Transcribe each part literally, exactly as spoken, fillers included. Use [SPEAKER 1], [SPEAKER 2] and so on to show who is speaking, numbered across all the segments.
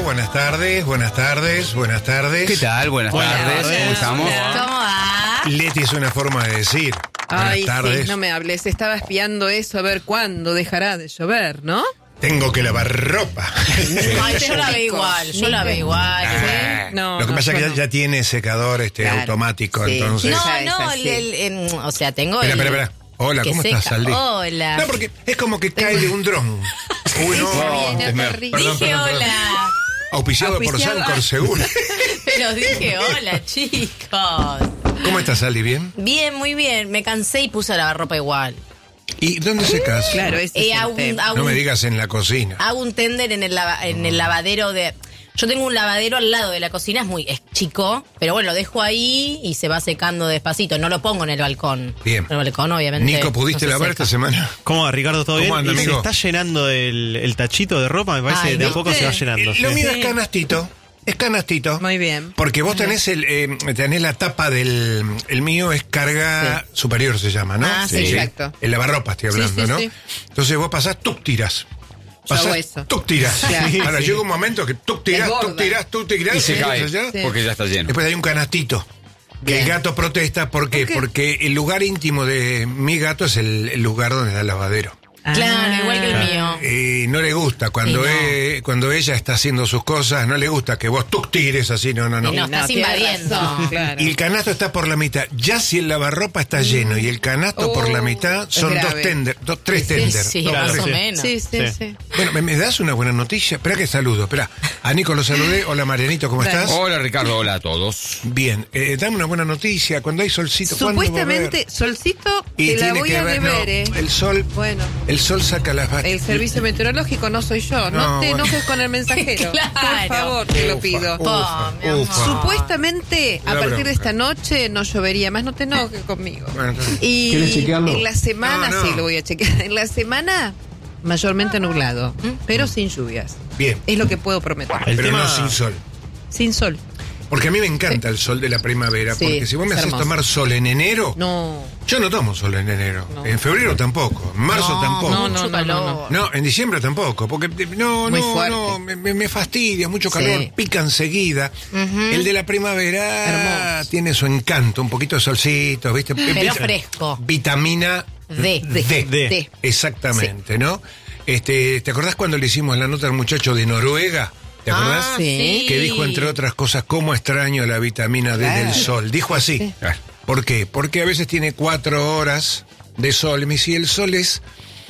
[SPEAKER 1] buenas tardes, buenas tardes, buenas tardes.
[SPEAKER 2] ¿Qué tal? Buenas, buenas tardes. tardes. ¿Cómo estamos?
[SPEAKER 3] ¿Cómo va?
[SPEAKER 1] Leti es una forma de decir.
[SPEAKER 3] Ay,
[SPEAKER 1] buenas tardes.
[SPEAKER 3] sí, no me hables. Estaba espiando eso a ver cuándo dejará de llover, ¿no?
[SPEAKER 1] Tengo que lavar ropa.
[SPEAKER 4] Ay, yo la veo igual, yo la veo igual.
[SPEAKER 1] Ah,
[SPEAKER 3] no,
[SPEAKER 1] lo que
[SPEAKER 3] no,
[SPEAKER 1] pasa es que
[SPEAKER 3] no.
[SPEAKER 1] ya, ya tiene secador este
[SPEAKER 3] Claro,
[SPEAKER 1] automático,
[SPEAKER 3] sí.
[SPEAKER 1] entonces.
[SPEAKER 4] No,
[SPEAKER 3] Esa es
[SPEAKER 4] no,
[SPEAKER 3] así.
[SPEAKER 4] el, el, el, o sea, tengo
[SPEAKER 1] Espera,
[SPEAKER 4] el...
[SPEAKER 1] espera, espera. Hola,
[SPEAKER 4] que
[SPEAKER 1] ¿cómo
[SPEAKER 4] seca.
[SPEAKER 1] estás, Aldi?
[SPEAKER 4] Hola.
[SPEAKER 1] No, porque es como que cae de un dron. Uno,
[SPEAKER 3] Viene terrible.
[SPEAKER 4] Dije
[SPEAKER 1] perdón, perdón.
[SPEAKER 4] hola,
[SPEAKER 1] auspiciado,
[SPEAKER 3] Auspiciado.
[SPEAKER 1] por Sancor Seguro.
[SPEAKER 4] pero dije hola, chicos.
[SPEAKER 1] ¿Cómo estás, Aldi? ¿Bien?
[SPEAKER 4] Bien, muy bien. Me cansé y puse a lavar ropa igual.
[SPEAKER 1] ¿Y dónde secas?
[SPEAKER 3] Claro, ese
[SPEAKER 4] Eh,
[SPEAKER 3] es el
[SPEAKER 4] hago, un,
[SPEAKER 3] tema.
[SPEAKER 4] hago
[SPEAKER 1] No me
[SPEAKER 4] un-
[SPEAKER 1] digas en la cocina.
[SPEAKER 4] hago un tender en el, lava- en el lavadero de... Yo tengo un lavadero al lado de la cocina, es muy es chico, pero bueno, lo dejo ahí y se va secando despacito. No lo pongo en el balcón.
[SPEAKER 1] Bien.
[SPEAKER 4] En el balcón, obviamente.
[SPEAKER 1] Nico, ¿pudiste
[SPEAKER 4] no se
[SPEAKER 1] lavar
[SPEAKER 4] seca.
[SPEAKER 1] esta semana?
[SPEAKER 5] ¿Cómo va, Ricardo? ¿Todo
[SPEAKER 1] ¿Cómo
[SPEAKER 5] bien?
[SPEAKER 1] anda,
[SPEAKER 5] Y se
[SPEAKER 1] amigo?
[SPEAKER 5] está llenando el, el tachito de ropa, me parece
[SPEAKER 4] Ay,
[SPEAKER 5] que de a
[SPEAKER 4] ¿viste?
[SPEAKER 5] poco se va llenando.
[SPEAKER 1] Eh,
[SPEAKER 5] sí.
[SPEAKER 1] Lo mío
[SPEAKER 4] Sí.
[SPEAKER 1] es canastito. Es canastito.
[SPEAKER 3] Muy bien.
[SPEAKER 1] Porque vos tenés el eh, tenés la tapa del... El mío es carga superior, se llama, ¿no?
[SPEAKER 4] Ah, sí,
[SPEAKER 3] exacto.
[SPEAKER 1] El lavarropa estoy
[SPEAKER 3] Sí,
[SPEAKER 1] hablando,
[SPEAKER 3] sí,
[SPEAKER 1] ¿no?
[SPEAKER 3] sí.
[SPEAKER 1] Entonces vos pasás, tú tiras.
[SPEAKER 3] Yo hago
[SPEAKER 1] Pasás,
[SPEAKER 3] eso.
[SPEAKER 1] tú tiras.
[SPEAKER 3] Claro.
[SPEAKER 1] Ahora llega un momento que tú tirás, tú
[SPEAKER 3] Desborda.
[SPEAKER 1] tirás, tú tirás.
[SPEAKER 2] Y se
[SPEAKER 1] ¿sí?
[SPEAKER 2] cae,
[SPEAKER 1] ¿Ya?
[SPEAKER 3] Sí.
[SPEAKER 2] porque ya está lleno.
[SPEAKER 1] Después hay un canastito. Que
[SPEAKER 3] Bien.
[SPEAKER 1] el gato protesta, ¿por qué?
[SPEAKER 3] ¿Por qué?
[SPEAKER 1] Porque el lugar íntimo de mi gato es el, el lugar donde está el lavadero.
[SPEAKER 4] Claro,
[SPEAKER 3] Ah.
[SPEAKER 4] igual que el mío.
[SPEAKER 1] Y no le gusta, cuando,
[SPEAKER 4] Sí, no.
[SPEAKER 1] e- cuando ella está haciendo sus cosas, no le gusta que vos tú tires así, no, no, no.
[SPEAKER 4] Y no, estás
[SPEAKER 3] tiene
[SPEAKER 4] invadiendo.
[SPEAKER 3] razón, claro.
[SPEAKER 1] Y el canasto está por la mitad. Ya si el lavarropa está lleno y el canasto
[SPEAKER 3] Oh,
[SPEAKER 1] por la mitad,
[SPEAKER 3] es
[SPEAKER 1] son dos
[SPEAKER 3] grave.
[SPEAKER 1] tender, dos, tres
[SPEAKER 4] Sí,
[SPEAKER 1] tender.
[SPEAKER 4] sí,
[SPEAKER 1] dos,
[SPEAKER 4] más
[SPEAKER 1] tres.
[SPEAKER 4] o
[SPEAKER 5] sí.
[SPEAKER 4] menos.
[SPEAKER 3] Sí, sí,
[SPEAKER 5] Sí.
[SPEAKER 3] sí.
[SPEAKER 1] Bueno, ¿me, me das una buena noticia? Espera que saludo, espera. A Nico lo saludé. Hola Marianito, ¿cómo
[SPEAKER 3] Dale.
[SPEAKER 1] estás?
[SPEAKER 2] Hola, Ricardo. Hola a todos.
[SPEAKER 1] Bien, eh, dame una buena noticia. Cuando hay solcito, ¿cuándo va a
[SPEAKER 3] Supuestamente,
[SPEAKER 1] haber?
[SPEAKER 3] solcito,
[SPEAKER 1] Y
[SPEAKER 3] te la
[SPEAKER 1] tiene
[SPEAKER 3] voy
[SPEAKER 1] que
[SPEAKER 3] a
[SPEAKER 1] haber,
[SPEAKER 3] deber,
[SPEAKER 1] no,
[SPEAKER 3] ¿eh?
[SPEAKER 1] el sol,
[SPEAKER 3] Bueno,
[SPEAKER 1] el sol saca las bat-
[SPEAKER 3] el servicio meteorológico no soy yo. No,
[SPEAKER 1] No,
[SPEAKER 3] te
[SPEAKER 1] bueno.
[SPEAKER 3] enojes con el mensajero.
[SPEAKER 4] Claro.
[SPEAKER 3] Por favor, te lo pido.
[SPEAKER 4] Oh, mi amor.
[SPEAKER 1] ufa.
[SPEAKER 3] Supuestamente, a
[SPEAKER 1] La
[SPEAKER 3] partir de
[SPEAKER 1] bronca.
[SPEAKER 3] esta noche no llovería más, no te enojes conmigo.
[SPEAKER 1] Bueno, entonces-
[SPEAKER 3] Y
[SPEAKER 6] ¿Quieres chequearlo?
[SPEAKER 3] en la semana,
[SPEAKER 1] No, no.
[SPEAKER 3] sí, lo voy a chequear. En la semana, mayormente nublado, pero sin lluvias.
[SPEAKER 1] Bien,
[SPEAKER 3] Es lo que puedo prometer.
[SPEAKER 5] El
[SPEAKER 1] pero
[SPEAKER 5] tema-
[SPEAKER 1] no sin sol.
[SPEAKER 3] Sin sol.
[SPEAKER 1] Porque a mí me encanta el sol de la primavera,
[SPEAKER 3] Sí,
[SPEAKER 1] porque si vos me
[SPEAKER 3] es
[SPEAKER 1] haces
[SPEAKER 3] hermoso.
[SPEAKER 1] tomar sol en enero,
[SPEAKER 3] No.
[SPEAKER 1] yo no tomo sol en enero.
[SPEAKER 3] No.
[SPEAKER 1] En febrero tampoco, en marzo
[SPEAKER 4] No,
[SPEAKER 1] tampoco.
[SPEAKER 3] no,
[SPEAKER 4] mucho
[SPEAKER 3] no, no,
[SPEAKER 4] calor.
[SPEAKER 1] No, en diciembre tampoco, porque eh, no,
[SPEAKER 3] Muy
[SPEAKER 1] no,
[SPEAKER 3] fuerte.
[SPEAKER 1] no, me, me- me fastidia, mucho
[SPEAKER 3] Sí.
[SPEAKER 1] calor, pica enseguida. El de la primavera
[SPEAKER 3] Hermoso.
[SPEAKER 1] tiene su encanto, un poquito de solcito, ¿viste?
[SPEAKER 4] Pero fresco.
[SPEAKER 1] Vitamina
[SPEAKER 4] D.
[SPEAKER 1] D.
[SPEAKER 5] D.
[SPEAKER 3] D.
[SPEAKER 1] Exactamente, ¿no? Este, ¿te acordás cuando le hicimos la nota al muchacho de Noruega? ¿Te acordás?
[SPEAKER 4] Ah,
[SPEAKER 3] Sí.
[SPEAKER 1] Que dijo, entre otras cosas, cómo extraño la vitamina D
[SPEAKER 3] Claro.
[SPEAKER 1] del sol. Dijo así.
[SPEAKER 2] Claro.
[SPEAKER 1] ¿Por qué? Porque a veces tiene cuatro horas de sol. Y me dice, el sol es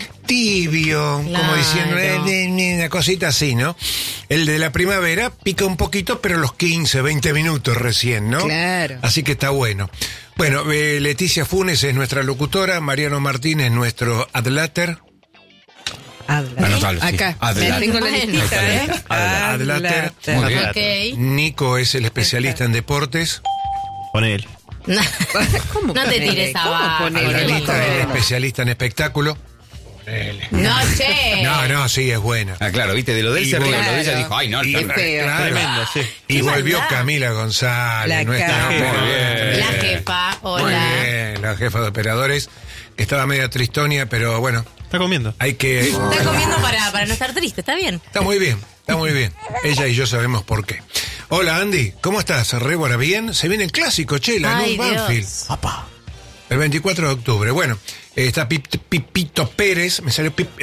[SPEAKER 1] tibio, como
[SPEAKER 4] Claro.
[SPEAKER 1] diciendo, eh, eh, eh, una cosita así, ¿no? El de la primavera pica un poquito, pero los quince, veinte minutos recién, ¿no?
[SPEAKER 3] Claro.
[SPEAKER 1] Así que está bueno. Bueno, eh, Leticia Funes es nuestra locutora, Mariano Martínez nuestro adláter.
[SPEAKER 3] Habla.
[SPEAKER 2] Anotalo, sí.
[SPEAKER 3] Acá.
[SPEAKER 2] Adelante.
[SPEAKER 3] Tengo la
[SPEAKER 4] Bueno.
[SPEAKER 3] listita, ¿eh?
[SPEAKER 1] Adláter.
[SPEAKER 3] Adláter.
[SPEAKER 2] Muy bien.
[SPEAKER 4] Ok.
[SPEAKER 1] Nico es el especialista en deportes.
[SPEAKER 5] Con él.
[SPEAKER 3] ¿Cómo
[SPEAKER 4] No te
[SPEAKER 3] ponele?
[SPEAKER 4] tires
[SPEAKER 3] ¿Cómo
[SPEAKER 4] abajo.
[SPEAKER 3] ponele?
[SPEAKER 1] Analista, el
[SPEAKER 4] Nico.
[SPEAKER 1] especialista en espectáculo.
[SPEAKER 4] No, che.
[SPEAKER 1] No, no, sí, es buena.
[SPEAKER 2] Ah, claro, viste, de lo de él
[SPEAKER 1] Y
[SPEAKER 2] se rió,
[SPEAKER 1] bueno.
[SPEAKER 2] lo de ella dijo, ay, no,
[SPEAKER 1] Y-
[SPEAKER 2] no, no.
[SPEAKER 3] feo.
[SPEAKER 1] claro.
[SPEAKER 5] Tremendo, sí.
[SPEAKER 1] Y
[SPEAKER 4] Qué
[SPEAKER 1] volvió
[SPEAKER 4] maldad.
[SPEAKER 1] Camila González,
[SPEAKER 3] La
[SPEAKER 1] nuestra
[SPEAKER 3] cara.
[SPEAKER 1] muy bien.
[SPEAKER 4] La jefa,
[SPEAKER 1] Muy
[SPEAKER 4] hola.
[SPEAKER 1] bien, la jefa de operadores. Estaba media tristonia, pero bueno,
[SPEAKER 5] Está comiendo.
[SPEAKER 1] hay que...
[SPEAKER 4] Está comiendo para, para no estar triste, está bien.
[SPEAKER 1] Está muy bien, está muy bien. Ella y yo sabemos por qué. Hola, Andy, ¿cómo estás? ¿Rébora bien? Se viene el clásico, che, la
[SPEAKER 4] Ay,
[SPEAKER 1] Lanús Banfield.
[SPEAKER 4] Dios.
[SPEAKER 1] El veinticuatro de octubre. Bueno, eh, está Pip- Pipito Pérez, me salió Pip-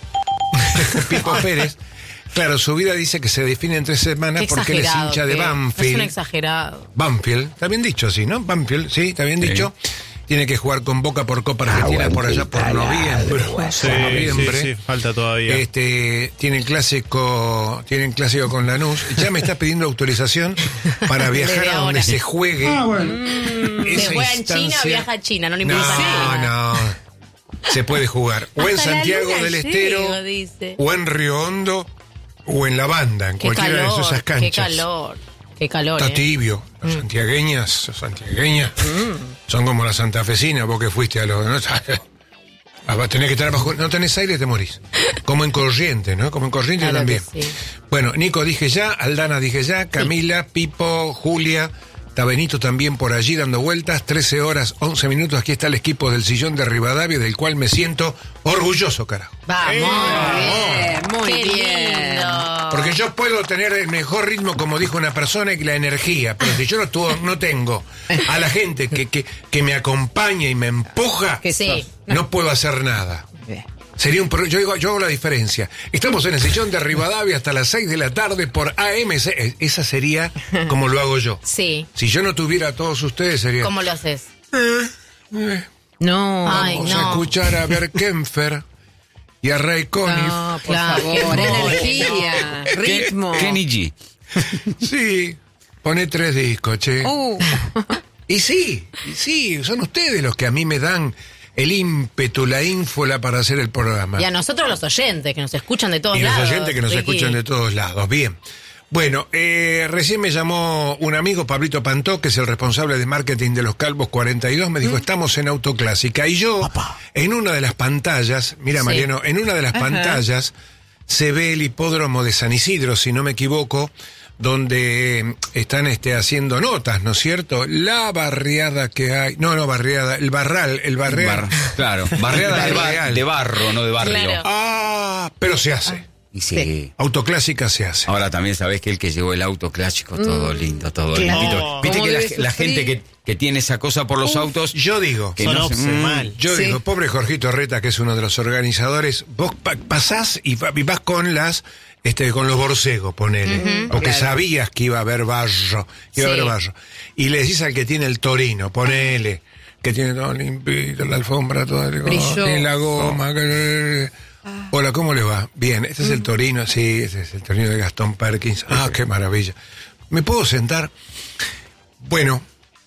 [SPEAKER 1] Pipo Pérez. Claro, su vida dice que se define en tres semanas
[SPEAKER 4] Qué
[SPEAKER 1] porque él es
[SPEAKER 4] exagerado.
[SPEAKER 1] hincha de
[SPEAKER 4] que- Es un
[SPEAKER 1] Banfield.
[SPEAKER 4] exagerado.
[SPEAKER 1] Banfield, está bien dicho así, ¿no? Banfield, sí, está bien dicho. Tiene que jugar con Boca por Copa Argentina por allá por noviembre.
[SPEAKER 5] Sí,
[SPEAKER 1] por noviembre.
[SPEAKER 5] sí, sí, falta todavía.
[SPEAKER 1] Este, tiene el clásico, tiene el clásico con Lanús. Ya me está pidiendo autorización para viajar
[SPEAKER 4] Desde
[SPEAKER 1] a donde
[SPEAKER 4] ahora.
[SPEAKER 1] se juegue.
[SPEAKER 4] Se
[SPEAKER 1] esa
[SPEAKER 4] juega en China o
[SPEAKER 1] instancia.
[SPEAKER 4] viaja a China, no le
[SPEAKER 1] No,
[SPEAKER 4] importa nada.
[SPEAKER 1] no. Se puede jugar. O en
[SPEAKER 4] Hasta la
[SPEAKER 1] Santiago
[SPEAKER 4] luna
[SPEAKER 1] del
[SPEAKER 4] llego,
[SPEAKER 1] Estero,
[SPEAKER 4] dice.
[SPEAKER 1] o en Río Hondo, o en La Banda, en
[SPEAKER 4] Qué
[SPEAKER 1] cualquiera
[SPEAKER 4] calor,
[SPEAKER 1] de esas canchas.
[SPEAKER 4] qué calor, qué calor.
[SPEAKER 1] Está
[SPEAKER 4] eh.
[SPEAKER 1] tibio. Las santiagueñas, las santiagueñas son como las santafesinas, vos que fuiste a los... ¿no? Ah, vas a tener que estar bajo... No tenés aire, te morís. Como en Corriente, ¿no? Como en Corriente
[SPEAKER 4] Claro
[SPEAKER 1] también.
[SPEAKER 4] que sí.
[SPEAKER 1] Bueno, Nico dije ya, Aldana dije ya, Camila, Pipo, Julia, está Benito también por allí dando vueltas, trece horas, once minutos, aquí está el equipo del Sillón de Rivadavia, del cual me siento orgulloso, carajo.
[SPEAKER 4] Vamos.
[SPEAKER 3] Bien, muy
[SPEAKER 4] Qué
[SPEAKER 3] bien.
[SPEAKER 4] lindo.
[SPEAKER 1] Porque porque yo puedo tener el mejor ritmo, como dijo una persona, y la energía. Pero si yo no, tuvo, no tengo a la gente que, que, que me acompaña y me empuja,
[SPEAKER 3] Que
[SPEAKER 4] Sí.
[SPEAKER 1] no puedo hacer nada.
[SPEAKER 3] Bien.
[SPEAKER 1] Sería un pro- yo, digo, yo hago la diferencia. Estamos en el sillón de Rivadavia hasta las seis de la tarde por A M C. Esa sería como lo hago yo.
[SPEAKER 4] Sí.
[SPEAKER 1] Si yo no tuviera a todos ustedes, sería...
[SPEAKER 4] ¿Cómo lo haces?
[SPEAKER 3] No.
[SPEAKER 4] Ay,
[SPEAKER 1] Vamos
[SPEAKER 4] no.
[SPEAKER 1] a escuchar a Bert Kempfer y a Ray Conniff.
[SPEAKER 3] No, por
[SPEAKER 4] Claro,
[SPEAKER 3] favor,
[SPEAKER 4] qué
[SPEAKER 3] energía, ritmo.
[SPEAKER 2] Kenny G.
[SPEAKER 1] Sí, pone tres discos, che.
[SPEAKER 3] Uh,
[SPEAKER 1] Y sí, y sí, son ustedes los que a mí me dan el ímpetu, la ínfola para hacer el programa.
[SPEAKER 4] Y a nosotros los oyentes, que nos escuchan de todos
[SPEAKER 1] Y los
[SPEAKER 4] lados.
[SPEAKER 1] oyentes que nos
[SPEAKER 4] Ricky.
[SPEAKER 1] escuchan de todos lados. Bien. Bueno, eh, recién me llamó un amigo, Pablito Pantó, que es el responsable de marketing de Los Calvos cuarenta y dos, me dijo, estamos en Autoclásica. Y yo, en una de las pantallas, mira
[SPEAKER 4] Sí.
[SPEAKER 1] Mariano, en una de las
[SPEAKER 3] Ajá.
[SPEAKER 1] pantallas se ve el hipódromo de San Isidro, si no me equivoco, donde eh, están este, haciendo notas, ¿no es cierto? La barriada que hay, no, no, barriada, el barral, el barreal.
[SPEAKER 2] Bar- claro, barriada de, bar-
[SPEAKER 1] Barreal.
[SPEAKER 2] de barro, no de barrio.
[SPEAKER 4] Claro.
[SPEAKER 1] Ah, pero se hace.
[SPEAKER 2] Y sí.
[SPEAKER 1] Autoclásica se hace.
[SPEAKER 2] Ahora también sabés que el que llevó el auto clásico, todo lindo, todo
[SPEAKER 3] Claro.
[SPEAKER 2] lindo. Viste
[SPEAKER 3] ¿Cómo
[SPEAKER 2] que la,
[SPEAKER 3] debe
[SPEAKER 2] la
[SPEAKER 3] sufrir?
[SPEAKER 2] gente que, que tiene esa cosa por los autos,
[SPEAKER 1] Yo digo,
[SPEAKER 2] que
[SPEAKER 5] Son
[SPEAKER 2] no se-
[SPEAKER 5] obse,
[SPEAKER 2] mm,
[SPEAKER 5] mal.
[SPEAKER 1] yo
[SPEAKER 3] Sí.
[SPEAKER 1] digo, pobre Jorgito Reta, que es uno de los organizadores, vos pa- pasás y, va- y vas con las, este, con los borcegos, ponele, porque
[SPEAKER 3] claro.
[SPEAKER 1] sabías que iba a haber barro, que iba a
[SPEAKER 4] Sí.
[SPEAKER 1] haber barro. Y le decís al que tiene el torino, ponele, que tiene todo limpito, la alfombra toda,
[SPEAKER 3] Brilló.
[SPEAKER 1] en la goma, que- Hola, ¿cómo le va? Bien, este es el torino, sí, este es el torino de Gastón Perkins. Ah, qué maravilla. ¿Me puedo sentar? Bueno,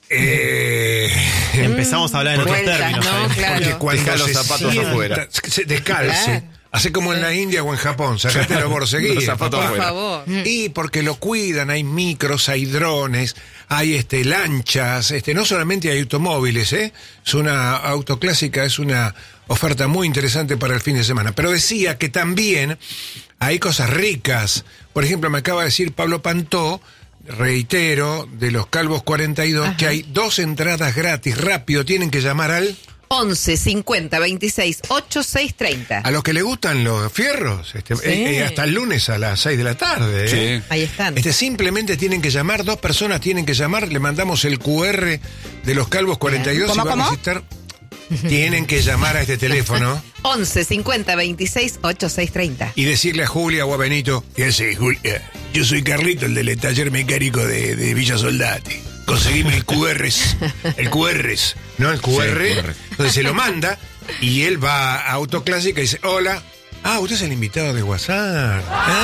[SPEAKER 1] eh...
[SPEAKER 5] Empezamos a hablar en otros
[SPEAKER 3] Vueltas,
[SPEAKER 5] términos.
[SPEAKER 3] ¿no?
[SPEAKER 5] ahí.
[SPEAKER 3] Claro.
[SPEAKER 1] Porque cuando
[SPEAKER 2] Deja los
[SPEAKER 1] se
[SPEAKER 2] zapatos
[SPEAKER 1] sienta,
[SPEAKER 2] afuera.
[SPEAKER 1] se descalce.
[SPEAKER 3] Claro.
[SPEAKER 1] Hace como en la India o en Japón, sacate los borseguíes.
[SPEAKER 2] Los zapatos
[SPEAKER 1] papá.
[SPEAKER 3] por
[SPEAKER 2] afuera.
[SPEAKER 3] favor.
[SPEAKER 1] Y porque lo cuidan, hay micros, hay drones, hay este lanchas, este no solamente hay automóviles, ¿eh? Es una autoclásica, es una oferta muy interesante para el fin de semana. Pero decía que también hay cosas ricas. Por ejemplo, me acaba de decir Pablo Pantó, reitero, de Los Calvos cuarenta y dos, que hay dos entradas gratis, rápido, tienen que llamar al...
[SPEAKER 3] once cincuenta veintiséis ochenta y seis treinta.
[SPEAKER 1] A los que le gustan los fierros, este,
[SPEAKER 3] Sí.
[SPEAKER 1] eh, eh, hasta el lunes a las seis de la tarde. ¿eh?
[SPEAKER 2] Sí.
[SPEAKER 3] Ahí están.
[SPEAKER 1] Este, simplemente tienen que llamar, dos personas tienen que llamar, le mandamos el cu erre de Los Calvos cuarenta y dos
[SPEAKER 4] ¿Cómo,
[SPEAKER 1] y vamos
[SPEAKER 4] cómo?
[SPEAKER 1] a estar... Tienen que llamar a este teléfono
[SPEAKER 3] once cincuenta veintiséis ochenta y seis treinta.
[SPEAKER 1] y decirle a Julia o a Benito, ¿qué haces, Julia? Yo soy Carlito, el del taller mecánico de, de Villa Soldati. Conseguime el cu erres, el cu erres, ¿no? El cu erre.
[SPEAKER 2] Sí, Q R.
[SPEAKER 1] Entonces se lo manda y él va a Autoclásica y dice, hola. Ah, usted es el invitado de WhatsApp.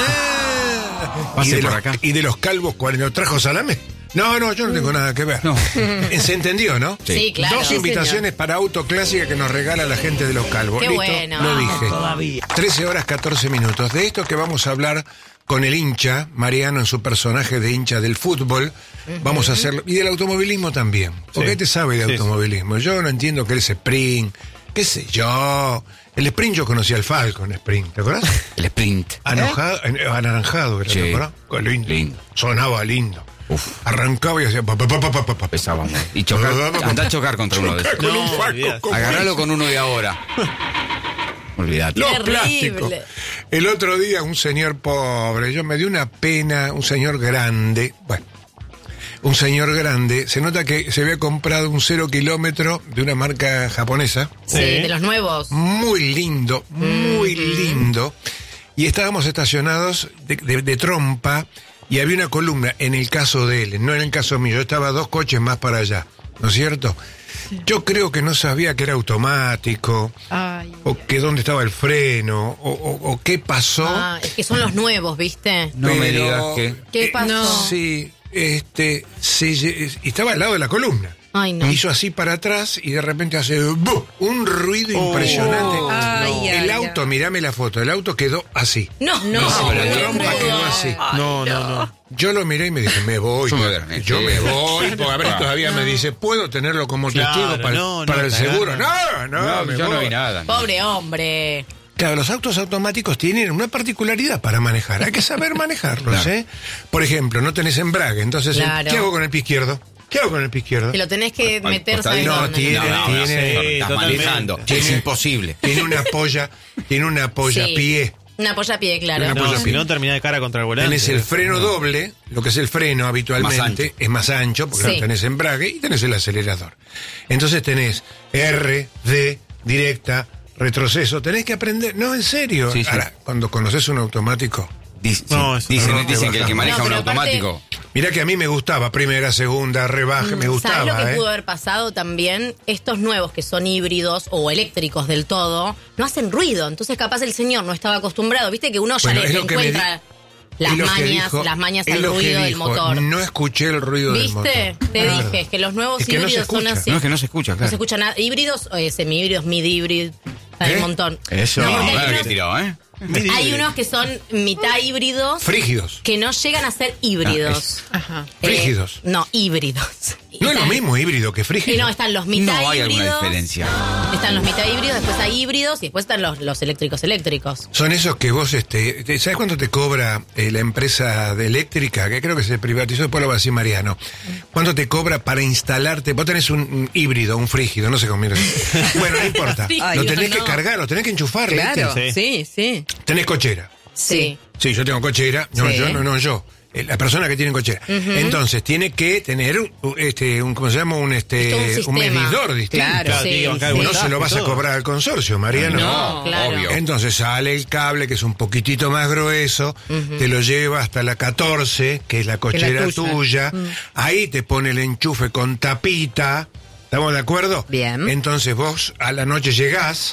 [SPEAKER 1] Ah.
[SPEAKER 2] Pase
[SPEAKER 1] y de
[SPEAKER 2] por
[SPEAKER 1] los,
[SPEAKER 2] acá.
[SPEAKER 1] Y de los calvos, ¿cuándo trajo salame? No, no, yo no tengo nada que ver.
[SPEAKER 2] No.
[SPEAKER 1] ¿Se entendió, no?
[SPEAKER 4] Sí, claro.
[SPEAKER 1] Dos
[SPEAKER 4] Sí,
[SPEAKER 1] invitaciones para Autoclásica que nos regala la gente de los calvos.
[SPEAKER 4] Qué
[SPEAKER 1] Listo,
[SPEAKER 4] bueno.
[SPEAKER 1] lo dije.
[SPEAKER 5] Todavía.
[SPEAKER 1] trece horas catorce minutos. De esto que vamos a hablar con el hincha, Mariano en su personaje de hincha del fútbol, vamos a hacerlo, y del automovilismo también, porque
[SPEAKER 5] Sí.
[SPEAKER 1] este sabe de
[SPEAKER 5] Sí,
[SPEAKER 1] automovilismo. Yo no entiendo que el sprint, qué sé yo. El sprint yo conocí al Falcon Sprint, ¿te acuerdas?
[SPEAKER 2] el sprint.
[SPEAKER 1] Anojado, eh, anaranjado, era,
[SPEAKER 2] Sí.
[SPEAKER 1] ¿te acuerdas? Qué lindo.
[SPEAKER 2] Lindo.
[SPEAKER 1] Sonaba lindo.
[SPEAKER 2] Uf.
[SPEAKER 1] Arrancaba y hacía pa, pa, pa, pa, pa, pa.
[SPEAKER 2] Pesábamos. Y chocar, andá a chocar contra uno de esos.
[SPEAKER 1] Con un
[SPEAKER 5] No,
[SPEAKER 1] faco,
[SPEAKER 5] olvidate.
[SPEAKER 1] como
[SPEAKER 2] Agárralo con uno de ahora. Olvídate.
[SPEAKER 1] Los
[SPEAKER 4] Terrible.
[SPEAKER 1] plásticos. El otro día un señor pobre, yo me dio una pena, un señor grande, bueno, un señor grande, se nota que se había comprado un cero kilómetro de una marca japonesa,
[SPEAKER 4] Sí,
[SPEAKER 5] Sí.
[SPEAKER 4] de los nuevos.
[SPEAKER 1] muy lindo, muy lindo, y estábamos estacionados de, de- de trompa y había una columna, en el caso de él, no en el caso mío, yo estaba dos coches más para allá, ¿no es cierto? Yo creo que no sabía que era automático,
[SPEAKER 3] Ay.
[SPEAKER 1] o que dónde estaba el freno, o, o- o qué pasó.
[SPEAKER 4] Ah, es que son los nuevos, ¿viste?
[SPEAKER 2] No me
[SPEAKER 1] pero-
[SPEAKER 2] digas que...
[SPEAKER 4] ¿Qué
[SPEAKER 1] eh,
[SPEAKER 4] pasó?
[SPEAKER 1] no. Sí, este, se lle- y estaba al lado de la columna.
[SPEAKER 4] Ay, no.
[SPEAKER 1] Hizo así para atrás y de repente hace ¡bu! Un ruido impresionante.
[SPEAKER 3] Ay,
[SPEAKER 1] el
[SPEAKER 3] ay,
[SPEAKER 1] auto,
[SPEAKER 3] ay.
[SPEAKER 1] mirame la foto, el auto quedó así.
[SPEAKER 4] No, no.
[SPEAKER 1] No,
[SPEAKER 2] pero
[SPEAKER 1] la
[SPEAKER 2] no
[SPEAKER 1] trompa
[SPEAKER 2] creo.
[SPEAKER 1] quedó así.
[SPEAKER 5] No, no, no.
[SPEAKER 1] Yo lo miré y me dije, me voy.
[SPEAKER 2] Yo me voy,
[SPEAKER 1] Yo
[SPEAKER 2] sí.
[SPEAKER 1] me voy. Porque a ver, todavía me dice, ¿puedo tenerlo como
[SPEAKER 5] Claro,
[SPEAKER 1] testigo para,
[SPEAKER 5] no, no,
[SPEAKER 1] para el
[SPEAKER 5] te
[SPEAKER 1] seguro?
[SPEAKER 5] agarran.
[SPEAKER 1] No, no,
[SPEAKER 2] No,
[SPEAKER 1] me
[SPEAKER 2] yo no
[SPEAKER 1] voy.
[SPEAKER 2] vi nada.
[SPEAKER 4] Pobre hombre.
[SPEAKER 1] Claro, los autos automáticos tienen una particularidad para manejar. Hay que saber manejarlos,
[SPEAKER 2] Claro.
[SPEAKER 1] ¿eh? Por ejemplo, no tenés embrague. Entonces,
[SPEAKER 4] Claro.
[SPEAKER 1] ¿qué hago con el pie izquierdo? ¿Qué hago con el pie izquierdo?
[SPEAKER 4] Te lo tenés que
[SPEAKER 2] Al
[SPEAKER 4] meter,
[SPEAKER 2] costadito.
[SPEAKER 4] ¿sabes
[SPEAKER 1] No,
[SPEAKER 4] dónde?
[SPEAKER 1] tiene-
[SPEAKER 2] No, no, no,
[SPEAKER 1] tiene-
[SPEAKER 2] estás
[SPEAKER 5] totalmente.
[SPEAKER 2] manejando.
[SPEAKER 1] Tiene-
[SPEAKER 2] Es imposible.
[SPEAKER 1] Tiene una polla, tiene una polla
[SPEAKER 4] Sí.
[SPEAKER 1] pie.
[SPEAKER 4] Un apoyapié, claro.
[SPEAKER 1] Una
[SPEAKER 5] No,
[SPEAKER 1] apoyapié.
[SPEAKER 5] si no, termina de cara contra el volante.
[SPEAKER 1] Tenés el freno
[SPEAKER 5] No.
[SPEAKER 1] doble, lo que es el freno habitualmente,
[SPEAKER 2] Más ancho.
[SPEAKER 1] es más ancho, porque
[SPEAKER 4] Sí.
[SPEAKER 1] lo tenés embrague y tenés el acelerador. Entonces tenés R, D, directa, retroceso. Tenés que aprender, no, en serio.
[SPEAKER 2] Sí, sí.
[SPEAKER 1] Ahora, cuando conoces un automático,
[SPEAKER 2] Dic-
[SPEAKER 5] No,
[SPEAKER 2] sí,
[SPEAKER 5] eso
[SPEAKER 2] dicen
[SPEAKER 5] no,
[SPEAKER 2] dicen
[SPEAKER 1] te
[SPEAKER 2] que el que
[SPEAKER 1] baja.
[SPEAKER 2] maneja
[SPEAKER 4] No,
[SPEAKER 2] un
[SPEAKER 4] pero aparte-
[SPEAKER 2] automático.
[SPEAKER 1] mirá que a mí me gustaba, primera, segunda, rebaje, me gustaba.
[SPEAKER 4] ¿Sabes lo que
[SPEAKER 1] ¿eh?
[SPEAKER 4] pudo haber pasado también? Estos nuevos que son híbridos o eléctricos del todo, no hacen ruido. Entonces capaz el señor no estaba acostumbrado. Viste que uno ya
[SPEAKER 1] Bueno,
[SPEAKER 4] le,
[SPEAKER 1] es
[SPEAKER 4] le
[SPEAKER 1] lo que me
[SPEAKER 4] encuentra
[SPEAKER 1] di-
[SPEAKER 4] las
[SPEAKER 1] es lo que
[SPEAKER 4] mañas,
[SPEAKER 1] dijo-
[SPEAKER 4] las mañas
[SPEAKER 1] es
[SPEAKER 4] al
[SPEAKER 1] lo que
[SPEAKER 4] ruido del
[SPEAKER 1] dijo,
[SPEAKER 4] motor.
[SPEAKER 1] No escuché el ruido del motor.
[SPEAKER 4] ¿Viste? Te
[SPEAKER 1] Claro.
[SPEAKER 4] dije que los nuevos
[SPEAKER 1] Es que no se
[SPEAKER 4] híbridos son
[SPEAKER 1] escucha.
[SPEAKER 4] así.
[SPEAKER 2] No, es que no se escucha,
[SPEAKER 4] No
[SPEAKER 2] claro.
[SPEAKER 4] se escucha nada. Híbridos, eh, semi-híbridos, mid-híbridos. Hay
[SPEAKER 1] ¿Eh?
[SPEAKER 4] un montón.
[SPEAKER 2] Eso,
[SPEAKER 4] No, porque hay
[SPEAKER 2] claro
[SPEAKER 4] unos-
[SPEAKER 2] que tiró, ¿eh?
[SPEAKER 4] Hay unos que son mitad híbridos
[SPEAKER 1] Frígidos.
[SPEAKER 4] que no llegan a ser híbridos.
[SPEAKER 3] Ajá.
[SPEAKER 4] Eh,
[SPEAKER 1] Frígidos.
[SPEAKER 4] no, híbridos.
[SPEAKER 1] No es lo
[SPEAKER 4] Están-
[SPEAKER 1] mismo híbrido que frígido.
[SPEAKER 4] Y no, están los mitad
[SPEAKER 2] No hay alguna
[SPEAKER 4] híbridos.
[SPEAKER 2] diferencia.
[SPEAKER 4] Están los mitad híbridos, después hay híbridos y después están los, los eléctricos eléctricos.
[SPEAKER 1] Son esos que vos, este, te- ¿sabes cuánto te cobra eh, la empresa de eléctrica? Que creo que se privatizó, después lo va a decir Mariano. ¿Cuánto te cobra para instalarte? Vos tenés un, un híbrido, un frígido, no sé cómo mira. Bueno, no importa.
[SPEAKER 3] Ay,
[SPEAKER 1] lo
[SPEAKER 3] yo
[SPEAKER 1] tenés
[SPEAKER 4] no.
[SPEAKER 1] que cargar, lo tenés que enchufar.
[SPEAKER 3] Claro,
[SPEAKER 5] Sí.
[SPEAKER 3] sí, sí.
[SPEAKER 1] Tenés cochera.
[SPEAKER 4] Sí.
[SPEAKER 1] Sí, yo tengo cochera. No,
[SPEAKER 3] Sí.
[SPEAKER 1] yo no, no, yo. Eh, La persona que tiene cochera. Entonces, tiene que tener un, este, un, ¿cómo se llama? Un, este,
[SPEAKER 4] Es todo un
[SPEAKER 1] un
[SPEAKER 4] sistema.
[SPEAKER 1] medidor distinto.
[SPEAKER 3] Claro,
[SPEAKER 5] Claro,
[SPEAKER 4] Sí,
[SPEAKER 5] tiene que bancar el
[SPEAKER 4] sí.
[SPEAKER 1] No
[SPEAKER 5] voltaje
[SPEAKER 1] se lo vas
[SPEAKER 5] y
[SPEAKER 1] a
[SPEAKER 5] todo.
[SPEAKER 1] cobrar al consorcio, Mariano.
[SPEAKER 4] No, claro.
[SPEAKER 2] obvio.
[SPEAKER 1] Entonces sale el cable, que es un poquitito más grueso, te lo lleva hasta la catorce, que es la cochera
[SPEAKER 3] tuya.
[SPEAKER 1] tuya. Ahí te pone el enchufe con tapita. ¿Estamos de acuerdo?
[SPEAKER 3] Bien.
[SPEAKER 1] Entonces vos a la noche llegás,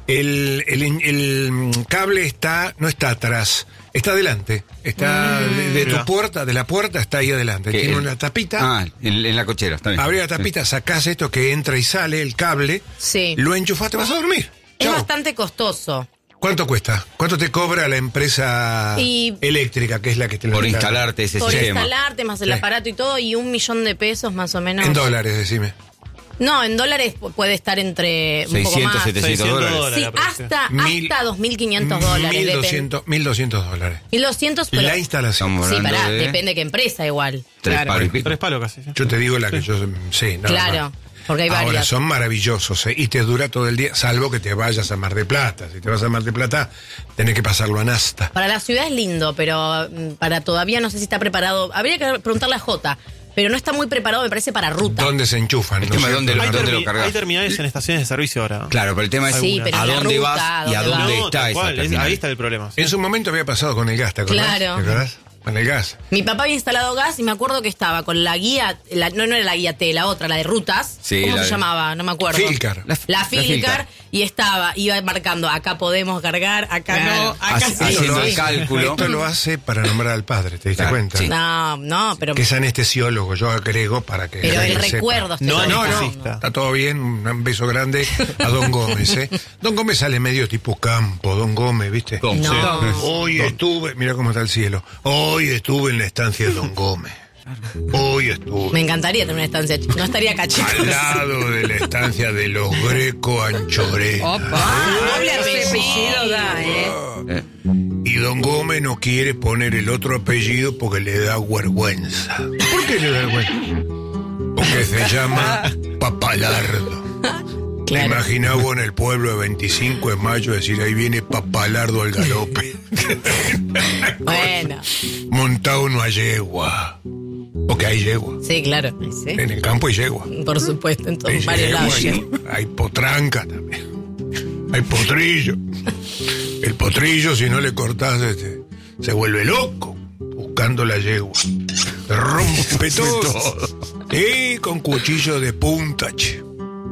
[SPEAKER 1] el, el, el cable está, no está atrás, está adelante. Está de, de tu
[SPEAKER 5] Mirá.
[SPEAKER 1] puerta, de la puerta está ahí adelante.
[SPEAKER 2] ¿Qué?
[SPEAKER 1] Tiene una tapita.
[SPEAKER 2] Ah, en, en la cochera, está bien.
[SPEAKER 1] Abrí la tapita, sacás esto que entra y sale, el cable,
[SPEAKER 4] Sí.
[SPEAKER 1] lo enchufás, te vas a dormir.
[SPEAKER 4] Es
[SPEAKER 1] Chau.
[SPEAKER 4] bastante costoso.
[SPEAKER 1] ¿Cuánto cuesta? ¿Cuánto te cobra la empresa
[SPEAKER 4] Y-
[SPEAKER 1] eléctrica, que es la que te lo
[SPEAKER 2] Por
[SPEAKER 1] instala?
[SPEAKER 2] instalarte ese
[SPEAKER 4] Por
[SPEAKER 2] sistema.
[SPEAKER 4] instalarte, más el
[SPEAKER 1] Sí.
[SPEAKER 4] aparato y todo, y un millón de pesos más o menos.
[SPEAKER 1] En dólares, decime.
[SPEAKER 4] No, en dólares pu- puede estar entre un poco
[SPEAKER 2] seiscientos,
[SPEAKER 4] más.
[SPEAKER 2] setecientos dólares.
[SPEAKER 4] Sí,
[SPEAKER 5] la próxima.
[SPEAKER 4] hasta,
[SPEAKER 1] Mil-
[SPEAKER 4] hasta dos mil quinientos dólares.
[SPEAKER 1] mil
[SPEAKER 4] depende.
[SPEAKER 1] doscientos mil doscientos dólares.
[SPEAKER 4] mil doscientos, pero...
[SPEAKER 1] La instalación.
[SPEAKER 2] Estamos
[SPEAKER 4] Sí,
[SPEAKER 2] hablando
[SPEAKER 4] pará,
[SPEAKER 2] de
[SPEAKER 4] depende qué empresa igual.
[SPEAKER 2] tres
[SPEAKER 3] Claro.
[SPEAKER 2] palos y pico.
[SPEAKER 5] Tres palos casi. ¿sí?
[SPEAKER 1] Yo te digo la que yo sí, no,
[SPEAKER 4] Claro,
[SPEAKER 1] no.
[SPEAKER 4] porque hay
[SPEAKER 1] Ahora,
[SPEAKER 4] varias.
[SPEAKER 1] son maravillosos, ¿eh? Y te dura todo el día, salvo que te vayas a Mar de Plata. Si te vas a Mar de Plata, tenés que pasarlo a Nasta.
[SPEAKER 4] Para la ciudad es lindo, pero mm, para todavía no sé si está preparado. Habría que preguntarle a Jota, pero no está muy preparado, me parece, para ruta.
[SPEAKER 1] ¿Dónde se enchufan?
[SPEAKER 2] El
[SPEAKER 1] ¿no
[SPEAKER 2] tema
[SPEAKER 1] es
[SPEAKER 2] es dónde
[SPEAKER 1] cierto?
[SPEAKER 5] Hay,
[SPEAKER 2] ¿Dónde
[SPEAKER 5] termi-
[SPEAKER 2] lo cargas?
[SPEAKER 5] hay terminales en estaciones de servicio ahora.
[SPEAKER 2] Claro, pero el tema es
[SPEAKER 4] Sí, pero
[SPEAKER 2] a
[SPEAKER 4] en la
[SPEAKER 2] dónde
[SPEAKER 4] ruta,
[SPEAKER 2] vas
[SPEAKER 4] ¿a
[SPEAKER 2] y a
[SPEAKER 4] dónde
[SPEAKER 2] dónde
[SPEAKER 5] No,
[SPEAKER 2] está
[SPEAKER 5] tal
[SPEAKER 2] esa
[SPEAKER 5] cual, es-
[SPEAKER 2] terminal.
[SPEAKER 5] ahí está el problema. sí.
[SPEAKER 1] En su momento había pasado con el gas, ¿te acordás?
[SPEAKER 4] Claro.
[SPEAKER 1] ¿Te acordás? Con el gas.
[SPEAKER 4] Mi papá había instalado gas y me acuerdo que estaba con la guía, la- no, no era la guía T, la otra, la de rutas.
[SPEAKER 2] Sí,
[SPEAKER 4] ¿Cómo
[SPEAKER 2] la
[SPEAKER 4] se
[SPEAKER 2] de-
[SPEAKER 4] llamaba? No me acuerdo.
[SPEAKER 1] Filcar.
[SPEAKER 4] La,
[SPEAKER 2] La- la
[SPEAKER 4] Filcar,
[SPEAKER 2] Filcar.
[SPEAKER 4] y estaba, iba marcando, acá podemos cargar, acá
[SPEAKER 3] Claro.
[SPEAKER 4] no, acá
[SPEAKER 2] Haci-
[SPEAKER 4] sí.
[SPEAKER 2] haciendo
[SPEAKER 1] Sí.
[SPEAKER 2] el cálculo.
[SPEAKER 1] Esto lo hace para nombrar al padre, ¿te diste
[SPEAKER 2] Claro,
[SPEAKER 1] cuenta?
[SPEAKER 2] sí.
[SPEAKER 4] No, no, pero,
[SPEAKER 1] Que es anestesiólogo, yo agrego para que...
[SPEAKER 4] pero
[SPEAKER 1] la
[SPEAKER 4] el
[SPEAKER 1] gente sepa.
[SPEAKER 4] recuerdo. estoy
[SPEAKER 5] No,
[SPEAKER 1] No, no,
[SPEAKER 5] anestesista.
[SPEAKER 1] está todo bien, un beso grande a Don Gómez, ¿eh? Don Gómez sale medio tipo campo, Don Gómez, ¿viste?
[SPEAKER 2] ¿Cómo?
[SPEAKER 4] No.
[SPEAKER 1] Hoy estuve, mira cómo está el cielo, hoy estuve en la estancia de Don Gómez. Hoy estuve
[SPEAKER 4] Me encantaría tener una estancia, ch- no estaría cachito.
[SPEAKER 1] al lado de la estancia de los Greco Anchorena.
[SPEAKER 3] Opa.
[SPEAKER 4] doble
[SPEAKER 3] Ese
[SPEAKER 4] apellido.
[SPEAKER 3] apellido da, ¿eh?
[SPEAKER 2] Eh,
[SPEAKER 1] Y Don Gómez no quiere poner el otro apellido porque le da vergüenza. ¿Por qué le da vergüenza? Porque se llama Papalardo. Me imaginaba vos en el pueblo de veinticinco de mayo decir, ahí viene Papalardo al galope.
[SPEAKER 4] Bueno,
[SPEAKER 1] Montado en una yegua. Porque hay yegua.
[SPEAKER 4] sí, claro.
[SPEAKER 3] Sí.
[SPEAKER 1] En el campo hay yegua.
[SPEAKER 4] Por supuesto, en todos
[SPEAKER 1] Hay
[SPEAKER 4] varios
[SPEAKER 1] yegua,
[SPEAKER 4] lados.
[SPEAKER 1] hay, hay potranca también. Hay potrillo. El potrillo, si no le cortás, este, se vuelve loco buscando la yegua. Se rompe todo. Y con cuchillo de punta, che.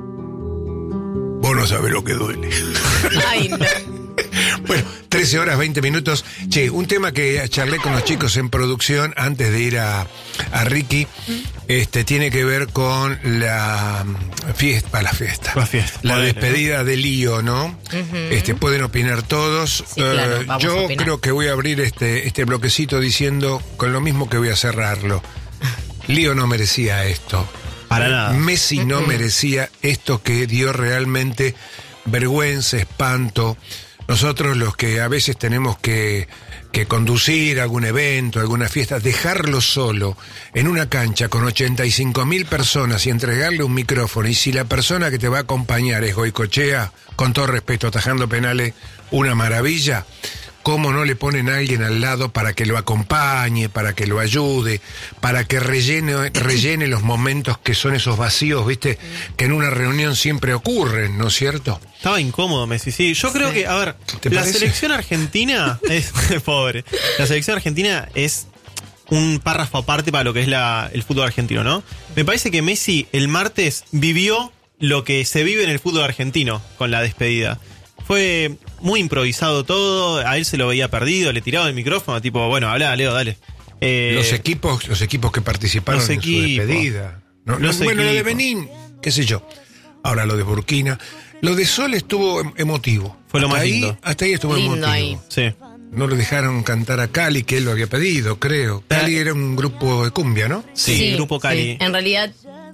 [SPEAKER 1] Vos no sabés lo que duele.
[SPEAKER 4] Ay, no.
[SPEAKER 1] Bueno, trece horas, veinte minutos. Che, un tema que charlé con los chicos en producción antes de ir a, a Ricky, este, tiene que ver con la mm, fiesta, la fiesta.
[SPEAKER 5] La fiesta,
[SPEAKER 1] La
[SPEAKER 5] ponele,
[SPEAKER 1] despedida de Lío, ¿no? Este, pueden opinar todos.
[SPEAKER 4] Sí, claro,
[SPEAKER 1] Eh,
[SPEAKER 4] vamos
[SPEAKER 1] yo
[SPEAKER 4] a opinar.
[SPEAKER 1] creo que voy a abrir este, este bloquecito diciendo con lo mismo que voy a cerrarlo. Lío no merecía esto.
[SPEAKER 5] Para nada.
[SPEAKER 1] Messi no merecía esto que dio realmente vergüenza, espanto. Nosotros los que a veces tenemos que, que conducir algún evento, alguna fiesta, dejarlo solo en una cancha con ochenta y cinco mil personas y entregarle un micrófono, y si la persona que te va a acompañar es Goicochea, con todo respeto, atajando penales, una maravilla. cómo no le ponen a alguien al lado para que lo acompañe, para que lo ayude, para que rellene, rellene los momentos que son esos vacíos, ¿viste? Que en una reunión siempre ocurren, ¿no es cierto?
[SPEAKER 5] Estaba incómodo Messi, sí. Yo creo que, a ver, la
[SPEAKER 1] parece?
[SPEAKER 5] selección argentina es pobre. La selección argentina es un párrafo aparte para lo que es la, el fútbol argentino, ¿no? Me parece que Messi el martes vivió lo que se vive en el fútbol argentino con la despedida. Fue muy improvisado todo, a él se lo veía perdido, le tiraba el micrófono, tipo, bueno, habla, Leo, dale. Eh,
[SPEAKER 1] los equipos los equipos que participaron
[SPEAKER 5] los
[SPEAKER 1] en
[SPEAKER 5] equipos.
[SPEAKER 1] su despedida. No,
[SPEAKER 5] Los
[SPEAKER 1] no, bueno, lo de
[SPEAKER 5] equipos.
[SPEAKER 1] Benín, qué sé yo. Ahora lo de Burkina. Lo de Sol estuvo em- emotivo.
[SPEAKER 5] Fue lo
[SPEAKER 1] Hasta
[SPEAKER 5] más
[SPEAKER 1] ahí,
[SPEAKER 5] lindo.
[SPEAKER 1] Hasta ahí estuvo
[SPEAKER 4] Lindo
[SPEAKER 1] emotivo.
[SPEAKER 4] ahí.
[SPEAKER 5] Sí.
[SPEAKER 1] No le dejaron cantar a Cali, que él lo había pedido, creo. Cali era un grupo de cumbia, ¿no?
[SPEAKER 5] Sí, Grupo Cali.
[SPEAKER 4] En realidad,